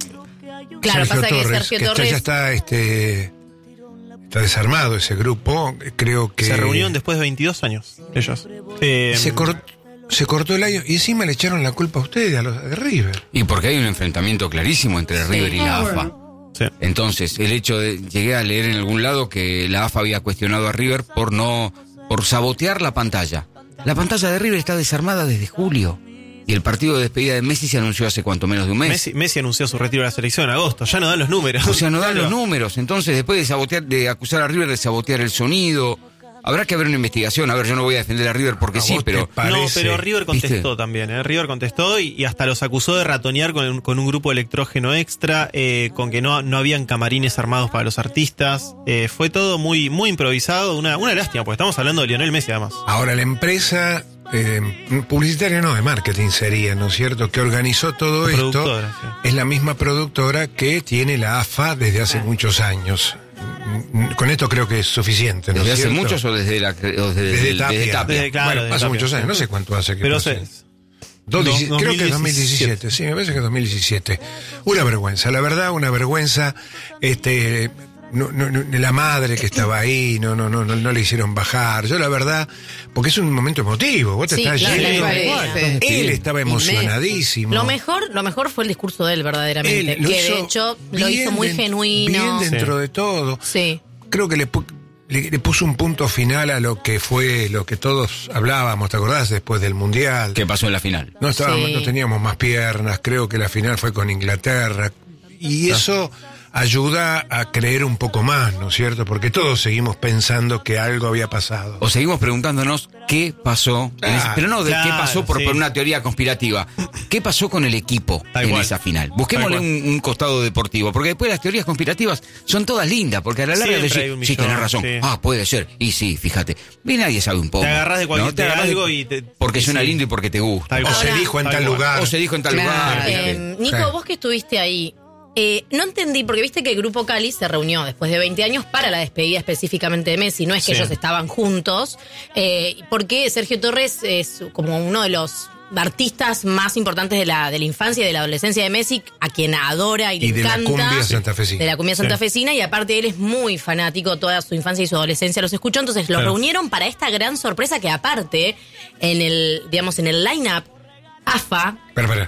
[SPEAKER 4] claro,
[SPEAKER 1] Sergio
[SPEAKER 4] pasa que
[SPEAKER 1] Torres,
[SPEAKER 4] Sergio
[SPEAKER 1] que está-
[SPEAKER 4] Torres...
[SPEAKER 1] ya está, este, está desarmado ese grupo. Creo que
[SPEAKER 5] Se reunieron después de veintidós años, ellos. Eh,
[SPEAKER 1] se, cort- se cortó el año y encima le echaron la culpa a ustedes, a los de River.
[SPEAKER 2] Y porque hay un enfrentamiento clarísimo entre River y la A F A.
[SPEAKER 5] sí.
[SPEAKER 2] Entonces, el hecho de, llegué a leer en algún lado que la A F A había cuestionado a River por no, por sabotear la pantalla. La pantalla de River está desarmada desde julio. Y el partido de despedida de Messi se anunció hace cuanto menos de un mes.
[SPEAKER 5] Messi, Messi anunció su retiro de la selección en agosto, ya no dan los números.
[SPEAKER 2] O sea, no dan
[SPEAKER 5] Claro.
[SPEAKER 2] los números. Entonces, después de sabotear, de acusar a River de sabotear el sonido, habrá que haber una investigación. A ver, yo no voy a defender a River porque
[SPEAKER 1] ¿A
[SPEAKER 2] sí,
[SPEAKER 1] vos te
[SPEAKER 2] pero
[SPEAKER 1] parece?
[SPEAKER 5] No, pero River contestó
[SPEAKER 2] ¿Viste?
[SPEAKER 5] también, ¿eh? River contestó y, y hasta los acusó de ratonear con, un- con un grupo electrógeno extra, eh, con que no, no habían camarines armados para los artistas. Eh, fue todo muy, muy improvisado, una, una lástima, porque estamos hablando de Lionel Messi además.
[SPEAKER 1] Ahora la empresa eh, publicitaria, no, de marketing sería, ¿no es cierto? Que organizó todo esto.
[SPEAKER 5] Productora, sí.
[SPEAKER 1] Es la misma productora que tiene la A F A desde hace muchos años. Mm, Con esto creo que es suficiente, ¿no
[SPEAKER 2] ¿desde
[SPEAKER 1] es
[SPEAKER 2] hace
[SPEAKER 1] cierto?
[SPEAKER 2] muchos o desde la o desde,
[SPEAKER 1] Desde
[SPEAKER 2] el-
[SPEAKER 1] Tapia.
[SPEAKER 2] desde Tapia?
[SPEAKER 5] Desde- claro,
[SPEAKER 1] bueno,
[SPEAKER 5] desde
[SPEAKER 1] hace
[SPEAKER 5] Tapia.
[SPEAKER 1] muchos años, no sé cuánto hace que
[SPEAKER 5] Pero
[SPEAKER 1] pasó.
[SPEAKER 5] se,
[SPEAKER 1] Dos dieci-
[SPEAKER 5] dos-
[SPEAKER 1] creo que es dos mil
[SPEAKER 5] dos mil
[SPEAKER 1] diecisiete, sí, me parece que es dos mil diecisiete. Una vergüenza, la verdad, una vergüenza. Este, no, no, no, la madre que estaba ahí, no, no, no, no, no le hicieron bajar. Yo la verdad, porque es un momento emotivo. Vos te
[SPEAKER 4] Sí,
[SPEAKER 1] estás
[SPEAKER 4] claro,
[SPEAKER 1] yendo.
[SPEAKER 3] me parece.
[SPEAKER 1] Él estaba
[SPEAKER 3] Y me-
[SPEAKER 1] emocionadísimo.
[SPEAKER 4] Lo mejor, lo mejor fue el discurso de él, verdaderamente.
[SPEAKER 1] Él lo
[SPEAKER 4] que
[SPEAKER 1] hizo
[SPEAKER 4] de hecho lo
[SPEAKER 1] bien
[SPEAKER 4] hizo muy
[SPEAKER 1] den-
[SPEAKER 4] genuino.
[SPEAKER 1] Bien dentro
[SPEAKER 5] Sí.
[SPEAKER 1] de todo.
[SPEAKER 4] Sí.
[SPEAKER 1] Creo que le, pu- le, le puso un punto final a lo que fue, lo que todos hablábamos, ¿te acordás? Después del Mundial.
[SPEAKER 2] ¿Qué pasó en la final?
[SPEAKER 1] No estábamos,
[SPEAKER 4] Sí.
[SPEAKER 1] no teníamos más piernas, creo que la final fue con Inglaterra. Y eso ayuda a creer un poco más, ¿no es cierto? Porque todos seguimos pensando que algo había pasado.
[SPEAKER 2] O seguimos preguntándonos qué pasó, en ese-
[SPEAKER 1] Claro,
[SPEAKER 2] pero no de qué
[SPEAKER 5] claro,
[SPEAKER 2] pasó por,
[SPEAKER 5] sí.
[SPEAKER 2] por una teoría conspirativa. ¿Qué pasó con el equipo
[SPEAKER 5] Tal
[SPEAKER 2] en
[SPEAKER 5] cual.
[SPEAKER 2] esa final? Busquémosle
[SPEAKER 5] Tal
[SPEAKER 2] un,
[SPEAKER 5] cual.
[SPEAKER 2] un costado deportivo, porque después las teorías conspirativas son todas lindas, porque a la larga
[SPEAKER 5] Siempre
[SPEAKER 2] decís,
[SPEAKER 5] hay un
[SPEAKER 2] sí,
[SPEAKER 5] millón,
[SPEAKER 2] tenés razón,
[SPEAKER 5] sí.
[SPEAKER 2] ah, puede ser, y sí, fíjate, y nadie sabe un poco.
[SPEAKER 5] Te agarrás de cualquier-
[SPEAKER 2] ¿no? Te
[SPEAKER 5] de
[SPEAKER 2] agarrás
[SPEAKER 5] algo y te-
[SPEAKER 2] porque
[SPEAKER 5] y
[SPEAKER 2] suena
[SPEAKER 5] sí.
[SPEAKER 2] lindo y porque te gusta.
[SPEAKER 5] Tal
[SPEAKER 1] O
[SPEAKER 5] cual.
[SPEAKER 1] se dijo en
[SPEAKER 5] Tal
[SPEAKER 1] tal
[SPEAKER 5] cual.
[SPEAKER 1] lugar.
[SPEAKER 2] O se dijo en tal
[SPEAKER 3] Claro.
[SPEAKER 2] lugar.
[SPEAKER 4] Eh,
[SPEAKER 2] ¿viste?
[SPEAKER 4] Nico,
[SPEAKER 1] Sí.
[SPEAKER 4] vos que estuviste ahí, eh, no entendí, porque viste que el Grupo Cali se reunió después de veinte años para la despedida específicamente de Messi, no es que
[SPEAKER 5] Sí.
[SPEAKER 4] ellos estaban juntos, eh, porque Sergio Torres es como uno de los artistas más importantes de la, de la infancia y de la adolescencia de Messi, a quien adora y le
[SPEAKER 1] Y de la
[SPEAKER 4] encanta.
[SPEAKER 1] cumbia santafesina.
[SPEAKER 4] De la cumbia
[SPEAKER 5] Sí.
[SPEAKER 4] santafesina, y aparte él es muy fanático, toda su infancia y su adolescencia los escuchó, entonces los
[SPEAKER 5] Claro.
[SPEAKER 4] reunieron para esta gran sorpresa que aparte, en el, digamos, en el line-up, A F A,
[SPEAKER 1] Espera, espera.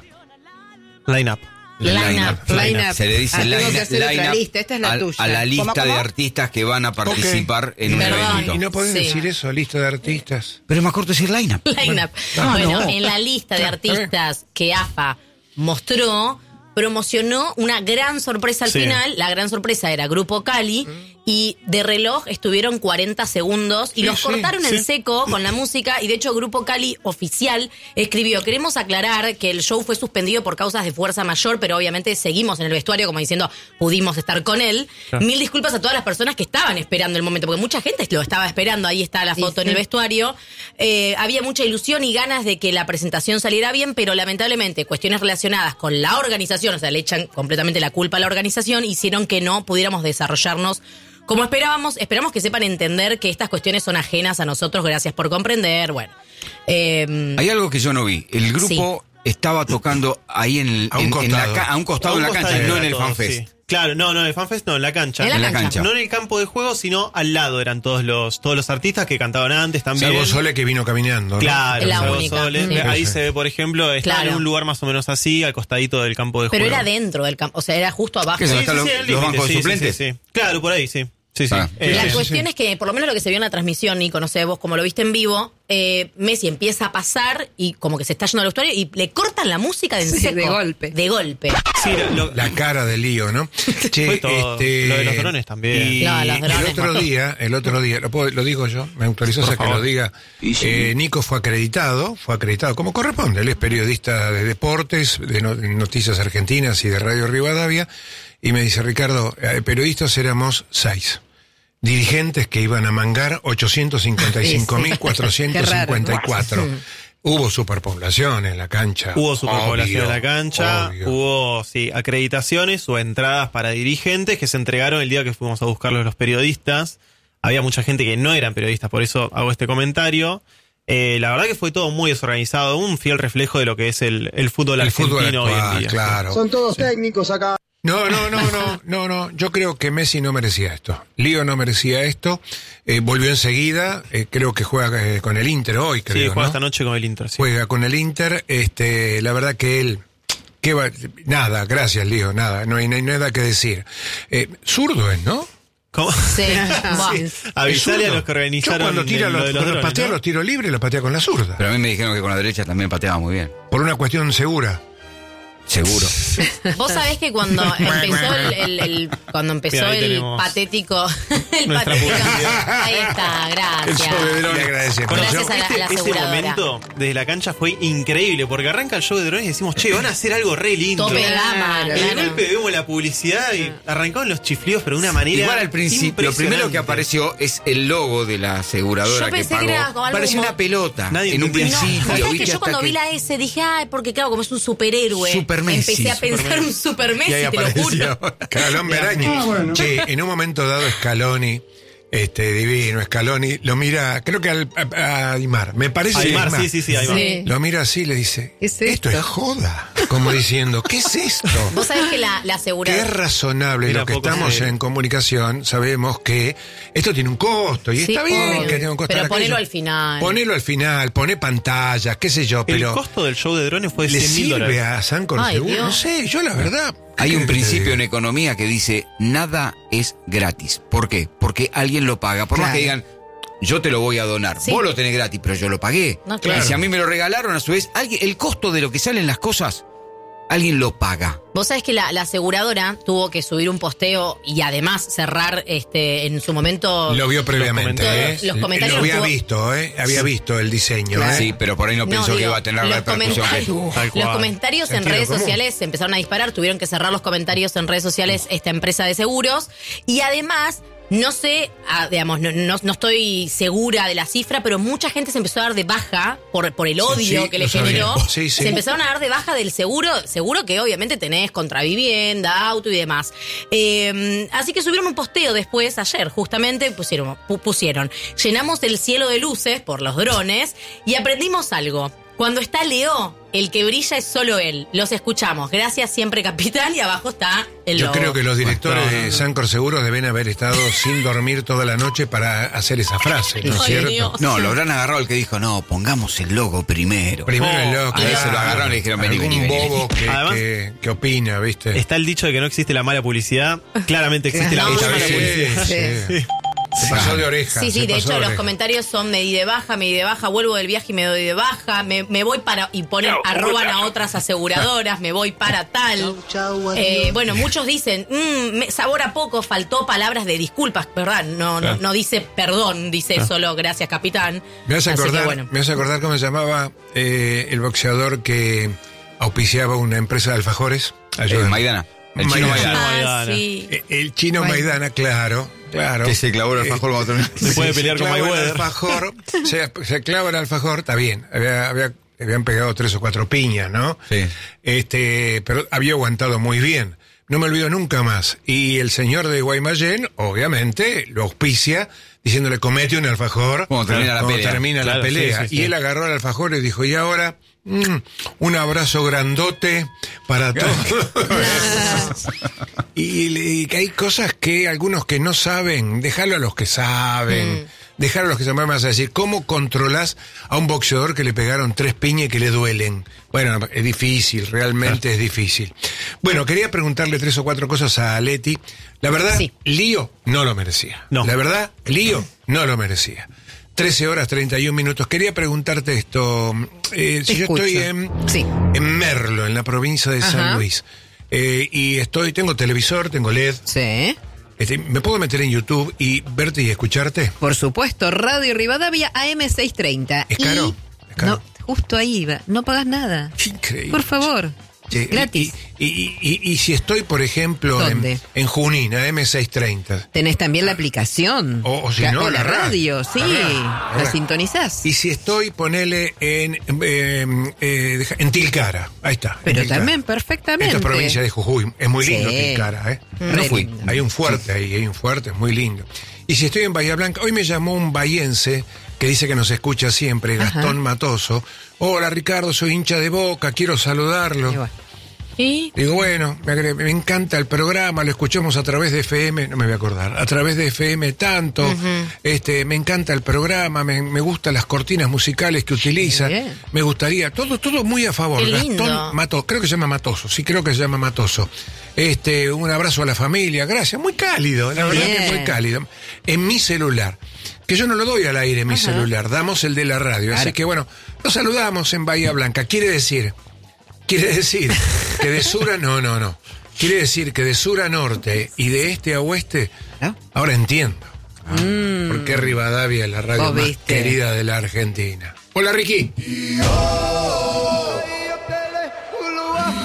[SPEAKER 5] Line up.
[SPEAKER 4] Line-up.
[SPEAKER 3] Line-up.
[SPEAKER 2] Se le dice
[SPEAKER 3] Ah, tengo
[SPEAKER 2] line-
[SPEAKER 3] que hacer otra
[SPEAKER 2] line-up
[SPEAKER 3] lista, esta es la
[SPEAKER 2] a,
[SPEAKER 3] tuya.
[SPEAKER 2] a la lista
[SPEAKER 3] ¿Cómo, cómo?
[SPEAKER 2] de artistas que van a participar en un
[SPEAKER 4] Perdón.
[SPEAKER 2] evento.
[SPEAKER 1] Y no podés
[SPEAKER 4] Sí.
[SPEAKER 1] decir eso, lista de artistas.
[SPEAKER 2] Pero es más corto decir line-up.
[SPEAKER 4] Line-up.
[SPEAKER 1] Ah,
[SPEAKER 4] Bueno,
[SPEAKER 1] no.
[SPEAKER 4] en la lista de
[SPEAKER 1] Claro,
[SPEAKER 4] artistas que A F A mostró, promocionó una gran sorpresa al
[SPEAKER 5] Sí.
[SPEAKER 4] final. La gran sorpresa era Grupo Cali, y de reloj estuvieron cuarenta segundos y
[SPEAKER 1] Sí,
[SPEAKER 4] los
[SPEAKER 1] sí,
[SPEAKER 4] cortaron en
[SPEAKER 5] sí.
[SPEAKER 4] seco con la música. Y de hecho, Grupo Cali oficial escribió: queremos aclarar que el show fue suspendido por causas de fuerza mayor, pero obviamente seguimos en el vestuario, como diciendo, pudimos estar con él.
[SPEAKER 5] Claro.
[SPEAKER 4] Mil disculpas a todas las personas que estaban esperando el momento, porque mucha gente lo estaba esperando. Ahí está la
[SPEAKER 3] Sí,
[SPEAKER 4] foto en
[SPEAKER 3] sí.
[SPEAKER 4] el vestuario. Eh, había mucha ilusión y ganas de que la presentación saliera bien, pero lamentablemente cuestiones relacionadas con la organización, o sea, le echan completamente la culpa a la organización, hicieron que no pudiéramos desarrollarnos como esperábamos. Esperamos que sepan entender que estas cuestiones son ajenas a nosotros. Gracias por comprender. Bueno, eh,
[SPEAKER 2] Hay algo que yo no vi. El grupo estaba tocando ahí en, el-
[SPEAKER 1] A un
[SPEAKER 2] en- en la
[SPEAKER 1] costado.
[SPEAKER 2] ca- a un costado
[SPEAKER 5] A
[SPEAKER 2] en
[SPEAKER 5] un
[SPEAKER 2] la cancha,
[SPEAKER 5] costadito
[SPEAKER 2] no en
[SPEAKER 5] era
[SPEAKER 2] el
[SPEAKER 5] todo,
[SPEAKER 2] FanFest.
[SPEAKER 5] sí. Claro, no, no, en el FanFest no, en la cancha.
[SPEAKER 4] En la
[SPEAKER 2] En la
[SPEAKER 4] cancha.
[SPEAKER 2] cancha.
[SPEAKER 5] No en el campo de juego, sino al lado eran todos los todos los artistas que cantaban antes también.
[SPEAKER 1] Salvo Sole que vino caminando, ¿no?
[SPEAKER 5] Claro,
[SPEAKER 4] Es la
[SPEAKER 5] Salvo
[SPEAKER 4] única.
[SPEAKER 5] Sole.
[SPEAKER 4] Sí.
[SPEAKER 5] Ahí
[SPEAKER 1] Sí.
[SPEAKER 5] se ve, por ejemplo, está
[SPEAKER 4] Claro.
[SPEAKER 5] en un lugar más o menos así, al costadito del campo de
[SPEAKER 4] pero
[SPEAKER 5] juego.
[SPEAKER 4] era dentro del campo, o sea, era justo abajo.
[SPEAKER 2] ¿Qué es?
[SPEAKER 5] Sí,
[SPEAKER 2] ¿Están
[SPEAKER 5] sí,
[SPEAKER 2] los-
[SPEAKER 5] sí,
[SPEAKER 2] los
[SPEAKER 5] el límite,
[SPEAKER 2] bancos de
[SPEAKER 5] sí, sí,
[SPEAKER 2] suplentes?
[SPEAKER 5] sí, sí. Claro, por ahí, sí. Sí, sí.
[SPEAKER 2] Ah.
[SPEAKER 5] Eh,
[SPEAKER 4] La
[SPEAKER 5] sí,
[SPEAKER 4] cuestión
[SPEAKER 5] sí.
[SPEAKER 4] es que, por lo menos lo que se vio en la transmisión, Nico, no sé vos como lo viste en vivo, eh, Messi empieza a pasar y como que se está yendo al vestuario y le cortan la música de en
[SPEAKER 3] Sí,
[SPEAKER 4] seco.
[SPEAKER 3] de golpe.
[SPEAKER 4] De golpe.
[SPEAKER 5] Sí, lo-
[SPEAKER 1] La cara de lío, ¿no? Che,
[SPEAKER 5] Fue todo.
[SPEAKER 1] este,
[SPEAKER 5] Lo de los drones también.
[SPEAKER 1] Y
[SPEAKER 4] No, los drones.
[SPEAKER 1] el otro día, el otro día, lo, puedo- lo digo yo, me autorizás
[SPEAKER 5] Por
[SPEAKER 1] a que
[SPEAKER 5] favor.
[SPEAKER 1] lo diga. Eh, Nico fue acreditado, fue acreditado como corresponde. Él es periodista de deportes, de, no- de Noticias Argentinas y de Radio Rivadavia. Y me dice, Ricardo, eh, periodistas éramos seis. Dirigentes que iban a mangar ochocientos cincuenta y cinco mil cuatrocientos cincuenta y cuatro.
[SPEAKER 3] Qué raro,
[SPEAKER 1] Hubo superpoblación en la cancha.
[SPEAKER 5] Hubo superpoblación
[SPEAKER 1] Obvio,
[SPEAKER 5] en la cancha,
[SPEAKER 1] obvio.
[SPEAKER 5] hubo sí, acreditaciones o entradas para dirigentes que se entregaron el día que fuimos a buscarlos los periodistas. Había mucha gente que no eran periodistas, por eso hago este comentario. Eh, la verdad que fue todo muy desorganizado, un fiel reflejo de lo que es el, el fútbol
[SPEAKER 1] El
[SPEAKER 5] argentino
[SPEAKER 1] fútbol
[SPEAKER 5] hoy en
[SPEAKER 1] actual,
[SPEAKER 5] día.
[SPEAKER 1] claro.
[SPEAKER 6] Son todos técnicos acá.
[SPEAKER 1] No, no, no, no, no, no. Yo creo que Messi no merecía esto. Lío no merecía esto. Eh, volvió enseguida. Eh, creo que juega eh, con el Inter hoy,
[SPEAKER 5] Sí,
[SPEAKER 1] creo,
[SPEAKER 5] juega
[SPEAKER 1] ¿no?
[SPEAKER 5] esta noche con el Inter. Sí.
[SPEAKER 1] Juega con el Inter. Este, la verdad que él, ¿qué va? Nada, gracias, Lío, nada. No hay, no hay nada que decir. Eh, zurdo es, ¿no?
[SPEAKER 5] ¿Cómo?
[SPEAKER 4] Sí. Buah.
[SPEAKER 5] Avisale
[SPEAKER 1] Es
[SPEAKER 5] a
[SPEAKER 1] zurdo.
[SPEAKER 5] los que organizaron
[SPEAKER 1] Yo cuando tira
[SPEAKER 5] el-
[SPEAKER 1] los,
[SPEAKER 5] lo de los
[SPEAKER 1] cuando
[SPEAKER 5] drones,
[SPEAKER 1] patea
[SPEAKER 5] ¿no?
[SPEAKER 1] los tiros libres, los patea con la zurda.
[SPEAKER 2] Pero a mí me dijeron que con la derecha también pateaba muy bien.
[SPEAKER 1] Por una cuestión segura.
[SPEAKER 2] Seguro.
[SPEAKER 4] Vos sabés que cuando empezó el, el- el- cuando empezó
[SPEAKER 5] Mira, ahí
[SPEAKER 4] el
[SPEAKER 5] tenemos
[SPEAKER 4] patético, el
[SPEAKER 5] nuestra
[SPEAKER 4] patético,
[SPEAKER 5] publicidad.
[SPEAKER 4] ahí está,
[SPEAKER 1] El show de
[SPEAKER 4] gracias.
[SPEAKER 1] drones. Le agradecemos.
[SPEAKER 5] Bueno,
[SPEAKER 4] Gracias
[SPEAKER 5] yo-
[SPEAKER 4] a la- a la
[SPEAKER 5] este- ese
[SPEAKER 4] aseguradora.
[SPEAKER 5] momento desde la cancha fue increíble, porque arranca el show de drones y decimos, che, van a hacer algo re lindo.
[SPEAKER 4] Tope de gama,
[SPEAKER 3] Claro.
[SPEAKER 5] Y de
[SPEAKER 4] claro.
[SPEAKER 5] golpe vemos la publicidad y arrancaron los chiflidos, pero de una manera.
[SPEAKER 2] Igual al principio, lo primero que
[SPEAKER 5] impresionante.
[SPEAKER 2] apareció es el logo de la aseguradora
[SPEAKER 4] Yo
[SPEAKER 2] que
[SPEAKER 4] pensé que
[SPEAKER 2] pagó.
[SPEAKER 4] era como algo
[SPEAKER 2] Parecía
[SPEAKER 4] como-
[SPEAKER 2] una pelota.
[SPEAKER 5] Nadie
[SPEAKER 2] en un
[SPEAKER 5] entendía.
[SPEAKER 4] No,
[SPEAKER 2] principio.
[SPEAKER 4] vos sabés
[SPEAKER 2] ¿viste?
[SPEAKER 4] que yo
[SPEAKER 2] Hasta
[SPEAKER 4] cuando
[SPEAKER 2] que-
[SPEAKER 4] vi la S dije, ay, porque claro, como es un superhéroe.
[SPEAKER 2] Super Messi,
[SPEAKER 4] Empecé a pensar
[SPEAKER 5] Super
[SPEAKER 4] un super
[SPEAKER 2] Y ahí
[SPEAKER 4] Messi, te lo juro.
[SPEAKER 2] apareció.
[SPEAKER 1] Calón Berañi.
[SPEAKER 6] Ah, bueno.
[SPEAKER 1] Che, en un momento dado Scaloni, este divino Scaloni, lo mira, creo que al- a, a Aymar, me parece que
[SPEAKER 5] Aymar,
[SPEAKER 1] Aymar.
[SPEAKER 5] sí, sí, sí, Aymar.
[SPEAKER 3] Sí.
[SPEAKER 1] Lo mira así y le dice,
[SPEAKER 3] ¿Qué es
[SPEAKER 1] esto
[SPEAKER 3] esto?
[SPEAKER 1] es joda. Como diciendo, ¿qué es esto?
[SPEAKER 4] Vos sabés que la, la
[SPEAKER 1] Que es
[SPEAKER 4] aseguradora.
[SPEAKER 1] razonable,
[SPEAKER 5] Era
[SPEAKER 1] lo que
[SPEAKER 5] poco
[SPEAKER 1] estamos
[SPEAKER 5] serio.
[SPEAKER 1] en comunicación, sabemos que esto tiene un costo y
[SPEAKER 4] Sí,
[SPEAKER 1] está bien
[SPEAKER 4] obvio.
[SPEAKER 1] que tenga un costo.
[SPEAKER 4] Pero
[SPEAKER 1] Acá
[SPEAKER 4] ponelo
[SPEAKER 1] dice,
[SPEAKER 4] al final.
[SPEAKER 1] Ponelo al final, pone pantallas, qué sé yo,
[SPEAKER 5] El
[SPEAKER 1] pero
[SPEAKER 5] costo del show de drones fue de
[SPEAKER 1] ¿le
[SPEAKER 5] cien mil
[SPEAKER 1] sirve
[SPEAKER 5] dólares.
[SPEAKER 1] a Sancor
[SPEAKER 4] Ay,
[SPEAKER 1] Seguro?
[SPEAKER 4] Dios.
[SPEAKER 1] No sé, yo la verdad.
[SPEAKER 2] Hay
[SPEAKER 1] ¿qué
[SPEAKER 2] un
[SPEAKER 1] querés que te
[SPEAKER 2] principio en
[SPEAKER 1] diga?
[SPEAKER 2] economía que dice, nada es gratis. ¿Por qué? Porque alguien lo paga. Por más
[SPEAKER 3] Claro.
[SPEAKER 2] que digan, yo te lo voy a donar.
[SPEAKER 4] Sí.
[SPEAKER 2] Vos lo tenés gratis, pero yo lo pagué.
[SPEAKER 4] No,
[SPEAKER 2] Y
[SPEAKER 4] claro.
[SPEAKER 2] si a mí me lo regalaron, a su vez, alguien, el costo de lo que salen las cosas, alguien lo paga.
[SPEAKER 4] Vos sabés que la, la aseguradora tuvo que subir un posteo y además cerrar este en su momento.
[SPEAKER 1] Lo vio previamente,
[SPEAKER 5] comentarios.
[SPEAKER 1] ¿eh?
[SPEAKER 4] Los comentarios
[SPEAKER 1] Lo había
[SPEAKER 4] tuvo-
[SPEAKER 1] visto, ¿eh? Había visto el diseño, ¿eh?
[SPEAKER 2] Sí, pero por ahí no,
[SPEAKER 4] No,
[SPEAKER 2] pensó que
[SPEAKER 4] digo,
[SPEAKER 2] iba a tener la
[SPEAKER 4] los
[SPEAKER 2] repercusión que
[SPEAKER 4] comentarios,
[SPEAKER 5] Tal cual.
[SPEAKER 4] los comentarios en
[SPEAKER 1] Sentido
[SPEAKER 4] redes
[SPEAKER 1] común.
[SPEAKER 4] sociales se empezaron a disparar, tuvieron que cerrar los comentarios en redes sociales esta empresa de seguros y además no sé, ah, digamos, no, no, no estoy segura de la cifra, pero mucha gente se empezó a dar de baja por, por el odio
[SPEAKER 1] sí,
[SPEAKER 4] que le
[SPEAKER 1] lo sabía.
[SPEAKER 4] generó.
[SPEAKER 1] Sí, sí.
[SPEAKER 4] Se empezaron a dar de baja del seguro, seguro que obviamente tenés contra vivienda, auto y demás. Eh, así que subieron un posteo después, ayer justamente, pusieron, pu- pusieron, llenamos el cielo de luces por los drones y aprendimos algo. Cuando está Leo, el que brilla es solo él. Los escuchamos. Gracias siempre, capitán. Y abajo está el
[SPEAKER 1] Yo
[SPEAKER 4] logo.
[SPEAKER 1] creo que los directores
[SPEAKER 5] Bueno, no, no,
[SPEAKER 1] de
[SPEAKER 5] no.
[SPEAKER 1] Sancor Seguros deben haber estado sin dormir toda la noche para hacer esa frase, ¿no es
[SPEAKER 4] Ay,
[SPEAKER 1] cierto?
[SPEAKER 4] Dios.
[SPEAKER 2] No, lo habrán agarrado el que dijo, no, pongamos el logo primero.
[SPEAKER 1] Primero el
[SPEAKER 5] Oh,
[SPEAKER 1] loco.
[SPEAKER 2] ahí se lo
[SPEAKER 1] claro.
[SPEAKER 2] agarraron y le dijeron, vení,
[SPEAKER 1] Algún
[SPEAKER 2] vení, vení,
[SPEAKER 1] bobo que,
[SPEAKER 5] Además-
[SPEAKER 1] que, que opina, ¿viste?
[SPEAKER 5] Está el dicho de que no existe la mala publicidad. Claramente existe la
[SPEAKER 4] No,
[SPEAKER 5] muy
[SPEAKER 1] Esta
[SPEAKER 5] mala
[SPEAKER 1] vez
[SPEAKER 5] publicidad.
[SPEAKER 1] sí, sí. Se pasó de oreja.
[SPEAKER 4] Sí, sí,
[SPEAKER 1] se
[SPEAKER 4] de
[SPEAKER 1] pasó
[SPEAKER 4] hecho
[SPEAKER 1] de
[SPEAKER 4] los
[SPEAKER 1] oreja.
[SPEAKER 4] comentarios son me di de baja, me di de baja, vuelvo del viaje y me doy de baja, me, me voy para, y ponen, arroban a otras aseguradoras, me voy para tal. Eh, bueno, muchos dicen, mmm, me- sabor a poco, faltó palabras de disculpas, ¿verdad? No, no,
[SPEAKER 5] Claro.
[SPEAKER 4] no dice perdón, dice solo gracias capitán.
[SPEAKER 1] Me hace
[SPEAKER 4] Así que
[SPEAKER 1] acordar,
[SPEAKER 4] bueno.
[SPEAKER 1] me hace acordar cómo se llamaba eh, el boxeador que auspiciaba una empresa de alfajores.
[SPEAKER 2] Eh,
[SPEAKER 1] Ayúdame.
[SPEAKER 2] Maidana. El chino
[SPEAKER 1] Maidana.
[SPEAKER 2] Maidana.
[SPEAKER 4] Ah,
[SPEAKER 5] Maidana.
[SPEAKER 4] sí.
[SPEAKER 1] Eh, El chino
[SPEAKER 3] Bueno.
[SPEAKER 1] Maidana, claro, claro.
[SPEAKER 2] Que se clavó el alfajor cuando terminó.
[SPEAKER 5] Se puede
[SPEAKER 1] Sí,
[SPEAKER 5] pelear
[SPEAKER 1] se
[SPEAKER 5] con
[SPEAKER 1] clava el
[SPEAKER 5] Mayweather.
[SPEAKER 1] alfajor, se, se clava el alfajor, está bien. Había, había, habían pegado tres o cuatro piñas, ¿no?
[SPEAKER 2] Sí.
[SPEAKER 1] Este, pero había aguantado muy bien. No me olvido nunca más. Y el señor de Guaymallén, obviamente, lo auspicia diciéndole comete un alfajor
[SPEAKER 2] Cuando termina la pelea.
[SPEAKER 1] termina
[SPEAKER 5] Claro,
[SPEAKER 1] la pelea.
[SPEAKER 5] sí, sí,
[SPEAKER 1] Y
[SPEAKER 5] sí.
[SPEAKER 1] él agarró el alfajor y dijo, y ahora, mm, un abrazo grandote para todos. y, y que hay cosas que algunos que no saben, déjalo a los que saben. Déjalo a los que saben, más a decir, ¿cómo controlás a un boxeador que le pegaron tres piñas que le duelen? Bueno, es difícil, realmente es difícil. Bueno, quería preguntarle tres o cuatro cosas a Leti. La verdad,
[SPEAKER 3] Sí.
[SPEAKER 1] Lío no lo merecía.
[SPEAKER 5] No.
[SPEAKER 1] La verdad, Lío no lo merecía. trece horas treinta y un minutos. Quería preguntarte esto. Eh, si yo
[SPEAKER 3] escucho.
[SPEAKER 1] estoy en,
[SPEAKER 3] Sí.
[SPEAKER 1] en Merlo, en la provincia de San
[SPEAKER 3] Ajá.
[SPEAKER 1] Luis, eh, y estoy, tengo televisor, tengo L E D,
[SPEAKER 3] Sí.
[SPEAKER 1] este, ¿me puedo meter en YouTube y verte y escucharte?
[SPEAKER 3] Por supuesto, Radio Rivadavia A M seiscientos treinta.
[SPEAKER 1] ¿Es caro?
[SPEAKER 3] Y-
[SPEAKER 1] ¿Es caro?
[SPEAKER 3] No, justo ahí iba. No pagas nada.
[SPEAKER 1] Increíble.
[SPEAKER 3] Por favor.
[SPEAKER 1] Che,
[SPEAKER 3] Gratis.
[SPEAKER 1] Y, y, y, y, y si estoy, por ejemplo,
[SPEAKER 3] ¿Dónde?
[SPEAKER 1] en, en Junín, a M seiscientos treinta.
[SPEAKER 3] Tenés también la aplicación.
[SPEAKER 1] O- o si
[SPEAKER 3] La-
[SPEAKER 1] no,
[SPEAKER 3] o
[SPEAKER 1] la
[SPEAKER 3] la
[SPEAKER 1] radio.
[SPEAKER 3] radio, sí.
[SPEAKER 1] La radio, la
[SPEAKER 3] La
[SPEAKER 1] radio.
[SPEAKER 3] sintonizás.
[SPEAKER 1] Y si estoy, ponele en, eh, eh, deja- en Tilcara. Ahí está. en
[SPEAKER 3] Pero
[SPEAKER 1] Tilcara.
[SPEAKER 3] también perfectamente.
[SPEAKER 1] Esta es provincia de Jujuy. Es muy lindo
[SPEAKER 3] Sí.
[SPEAKER 1] Tilcara, ¿eh?
[SPEAKER 3] Re
[SPEAKER 2] No fui.
[SPEAKER 3] lindo.
[SPEAKER 1] Hay un fuerte ahí, hay un fuerte, es muy lindo. Y si estoy en Bahía Blanca, hoy me llamó un bahiense que dice que nos escucha siempre,
[SPEAKER 3] Ajá.
[SPEAKER 1] Gastón Matoso. Hola Ricardo, soy hincha de Boca, quiero saludarlo.
[SPEAKER 3] Y bueno.
[SPEAKER 4] ¿Y?
[SPEAKER 1] Digo, bueno, me, agre- me encanta el programa, lo escuchamos a través de F M, no me voy a acordar, a través de F M tanto, este, me encanta el programa, me, me gustan las cortinas musicales que utiliza,
[SPEAKER 3] bien.
[SPEAKER 1] me gustaría, todo, todo muy a favor.
[SPEAKER 4] Qué lindo.
[SPEAKER 1] Gastón Matoso, creo que se llama Matoso, sí creo que se llama Matoso. Este, un abrazo a la familia, gracias, muy cálido, la verdad
[SPEAKER 3] Bien.
[SPEAKER 1] que muy cálido. En mi celular, que yo no lo doy al aire en mi
[SPEAKER 3] Ajá.
[SPEAKER 1] celular, damos el de la radio, así
[SPEAKER 3] Claro.
[SPEAKER 1] que bueno, nos saludamos en Bahía Blanca, quiere decir... Quiere decir que de sur a... No, no, no. Quiere decir que de sur a norte y de este a oeste...
[SPEAKER 3] ¿No?
[SPEAKER 1] Ahora entiendo. ¿Por qué Rivadavia es la radio
[SPEAKER 3] Vos
[SPEAKER 1] más
[SPEAKER 3] viste.
[SPEAKER 1] querida de la Argentina? Hola, Ricky.